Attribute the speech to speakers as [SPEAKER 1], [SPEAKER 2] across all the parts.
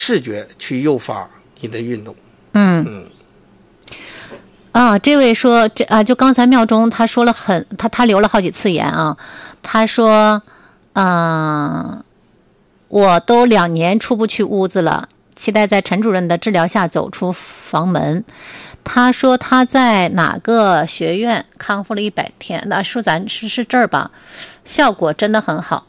[SPEAKER 1] 视觉去诱发你的运动。
[SPEAKER 2] 这位说就刚才妙中他说了他留了好几次言啊，他说我都2年出不去屋子了，期待在陈主任的治疗下走出房门。他说他在哪个学院康复了100天，那说咱是这儿吧，效果真的很好。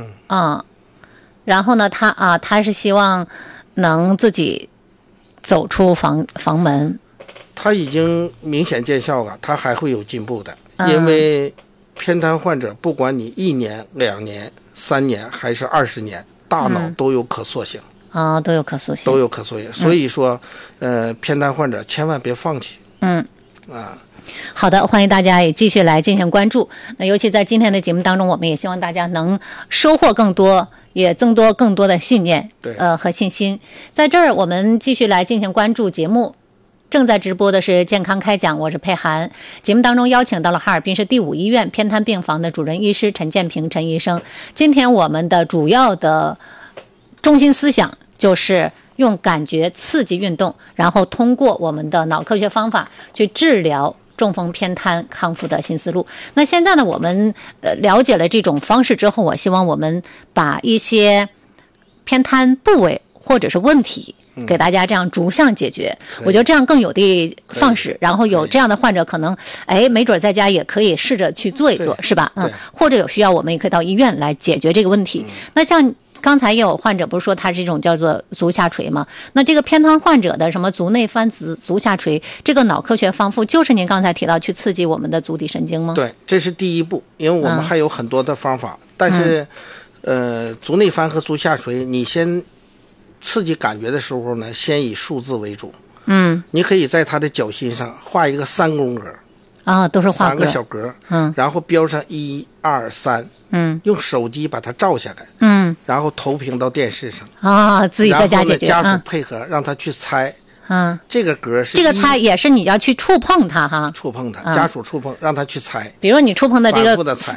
[SPEAKER 2] 然后呢他是希望能自己走出房门。
[SPEAKER 1] 他已经明显见效了，他还会有进步的。因为偏瘫患者不管你1年、2年、3年还是20年，大脑都有可塑性。
[SPEAKER 2] 都有可塑性。
[SPEAKER 1] 所以说偏瘫患者千万别放弃。
[SPEAKER 2] 好的，欢迎大家也继续来进行关注。那尤其在今天的节目当中，我们也希望大家能收获更多，也增多更多的信念和信心。在这儿我们继续来进行关注节目。正在直播的是健康开讲，我是佩涵。节目当中邀请到了哈尔滨市第5医院偏瘫病房的主任医师陈建平陈医生。今天我们的主要的中心思想就是用感觉刺激运动，然后通过我们的脑科学方法去治疗中风偏瘫康复的新思路。那现在呢，我们了解了这种方式之后，我希望我们把一些偏瘫部位或者是问题给大家这样逐项解决，我觉得这样更有的放矢。然后有这样的患者可能没准在家也可以试着去做一做，是吧？或者有需要我们也可以到医院来解决这个问题。那像刚才也有患者不是说他这种叫做足下垂吗？那这个偏瘫患者的什么足内翻足下垂，这个脑科学方复就是您刚才提到去刺激我们的足底神经吗？
[SPEAKER 1] 对，这是第一步，因为我们还有很多的方法。但是足内翻和足下垂你先刺激感觉的时候呢，先以数字为主。你可以在他的脚心上画一个3宫格
[SPEAKER 2] 都是画
[SPEAKER 1] 3个小格，然后标上1、2、3，用手机把它照下来，然后投屏到电视上
[SPEAKER 2] 自己在家解决，
[SPEAKER 1] 然后呢家属配合让他去猜。这个格是
[SPEAKER 2] 这个猜也是你要去触碰它哈，
[SPEAKER 1] 触碰它，家属触碰，让他去猜。
[SPEAKER 2] 比如你触碰的这个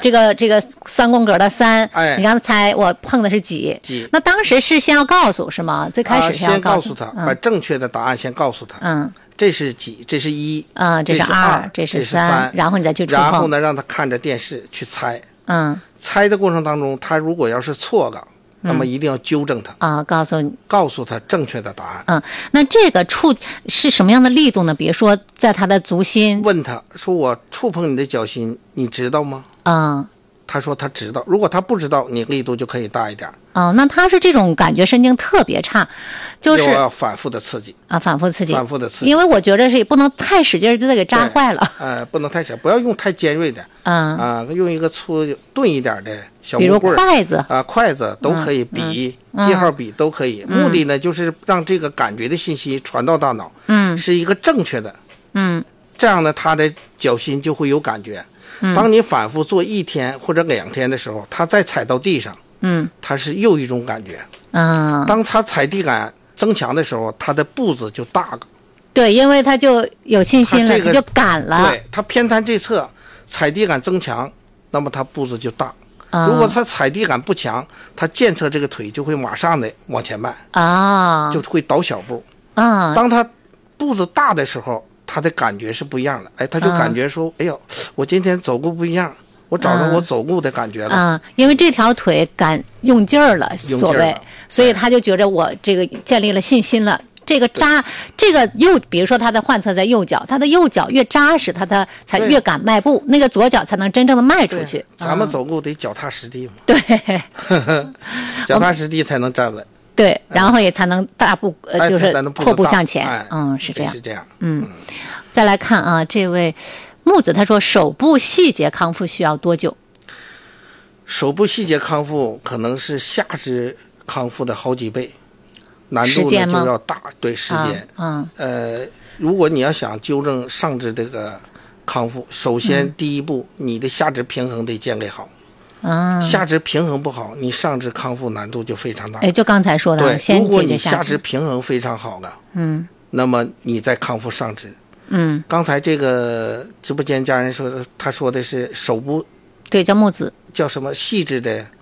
[SPEAKER 2] 3宫格的3，你让他猜我碰的是几。那当时是先要告诉是吗？最开始
[SPEAKER 1] 先告诉他，把正确的答案先告诉他。这是几？这是1，
[SPEAKER 2] 这是2，这是3，然后你再去触碰。
[SPEAKER 1] 然后呢，让他看着电视去猜。猜的过程当中，他如果要是错了，那么一定要纠正他告诉他正确的答案。
[SPEAKER 2] 那这个触是什么样的力度呢？比如说在他的足心，
[SPEAKER 1] 问他说我触碰你的脚心，你知道吗？他说他知道。如果他不知道，你力度就可以大一点。
[SPEAKER 2] 那他是这种感觉神经特别差，就是
[SPEAKER 1] 要反复的刺激
[SPEAKER 2] 反复刺激，
[SPEAKER 1] 因
[SPEAKER 2] 为我觉得是也不能太使劲就得给扎坏了。
[SPEAKER 1] 不能太使，不要用太尖锐的。用一个粗钝一点的小木棍，
[SPEAKER 2] 比如
[SPEAKER 1] 筷子都可以，笔、记号笔都可以。目的呢，就是让这个感觉的信息传到大脑，是一个正确的。这样呢，他的脚心就会有感觉。当你反复做1天或者2天的时候，他再踩到地上，他是又一种感觉。当他踩地感增强的时候，他的步子就大了。
[SPEAKER 2] 对，因为他就有信心了，他就敢了。
[SPEAKER 1] 对，他偏瘫这侧踩地感增强，那么他步子就大。如果他踩地感不强，他健侧这个腿就会马上的往前迈，就会倒小步。当他步子大的时候，他的感觉是不一样的。他就感觉说，哎呦，我今天走路不一样，我找着我走路的感觉了。
[SPEAKER 2] 因为这条腿敢用劲儿了，所谓，所以他就觉着我这个建立了信心了。这个比如说他的患侧在右脚，他的右脚越扎实，他才越敢迈步，那个左脚才能真正的迈出去。
[SPEAKER 1] 咱们走路得脚踏实地嘛。
[SPEAKER 2] 对，
[SPEAKER 1] 脚踏实地才能站稳。
[SPEAKER 2] 对，然后也才能大步就是阔步向前。是这样。
[SPEAKER 1] 是这样。
[SPEAKER 2] 再来看这位木子他说手部细节康复需要多久？
[SPEAKER 1] 手部细节康复可能是下肢康复的好几倍，难度呢就要大。对，时间。如果你要想纠正上肢这个康复，首先第一步，你的下肢平衡得建立好。下肢平衡不好，你上肢康复难度就非常大。
[SPEAKER 2] 就刚才说的，
[SPEAKER 1] 对，如果你下肢平衡非常好了，那么你再康复上肢。刚才这个直播间家人说，他说的是手部，
[SPEAKER 2] 对，叫木子，
[SPEAKER 1] 叫什么细致的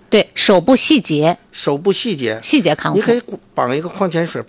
[SPEAKER 2] 对，手部细节
[SPEAKER 1] 手部细节
[SPEAKER 2] 康复，
[SPEAKER 1] 你可以绑一个矿泉水